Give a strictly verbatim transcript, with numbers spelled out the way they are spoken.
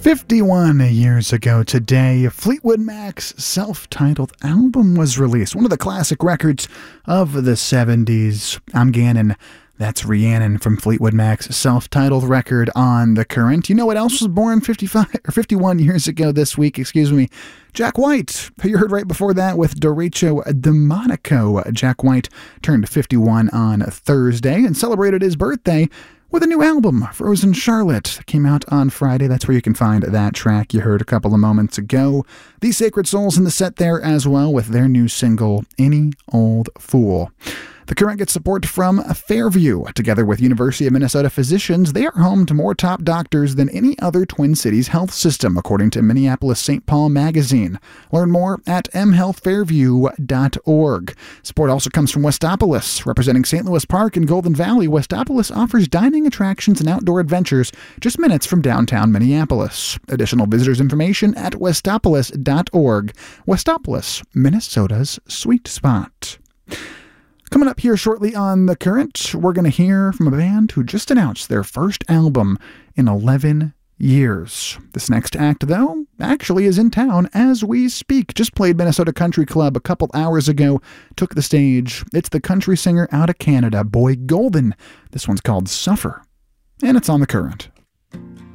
fifty-one years ago today, Fleetwood Mac's self-titled album was released, one of the classic records of the seventies. I'm Gannon. That's Rhiannon from Fleetwood Mac's self-titled record On the Current. You know what else was born fifty-five or fifty-one years ago this week? Excuse me. Jack White, who you heard right before that with Derecho de Monaco. Jack White turned fifty-one on Thursday and celebrated his birthday with a new album, Frozen Charlotte. Came out on Friday. That's where you can find that track you heard a couple of moments ago. The Sacred Souls in the set there as well with their new single, Any Old Fool. The Current gets support from Fairview. Together with University of Minnesota physicians, they are home to more top doctors than any other Twin Cities health system, according to Minneapolis Saint Paul magazine. Learn more at m health fairview dot org. Support also comes from Westopolis. Representing Saint Louis Park and Golden Valley, Westopolis offers dining attractions and outdoor adventures just minutes from downtown Minneapolis. Additional visitors information at westopolis dot org. Westopolis, Minnesota's sweet spot. Coming up here shortly on The Current, we're going to hear from a band who just announced their first album in eleven years. This next act, though, actually is in town as we speak. Just played Minnesota Country Club a couple hours ago, took the stage. It's the country singer out of Canada, Boy Golden. This one's called Suffer, and it's on The Current.